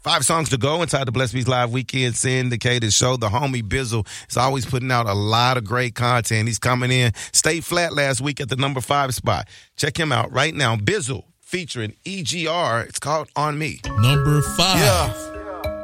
5 songs to go inside the Blessed Beats Live Weekend syndicated show. The homie Bizzle is always putting out a lot of great content. He's coming in. Stayed flat last week at the number 5 spot. Check him out right now. Bizzle featuring EGR. It's called On Me. Number 5. Yeah.